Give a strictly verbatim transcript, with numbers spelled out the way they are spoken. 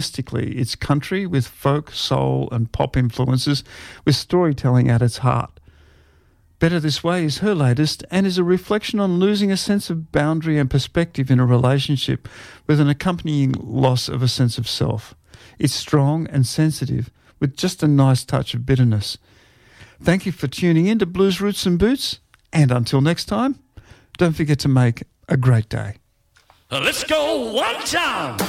Stylistically, it's country with folk, soul and pop influences, with storytelling at its heart. Better This Way is her latest and is a reflection on losing a sense of boundary and perspective in a relationship with an accompanying loss of a sense of self. It's strong and sensitive with just a nice touch of bitterness. Thank you for tuning in to Blues Roots and Boots, and until next time, don't forget to make a great day. Let's go one time.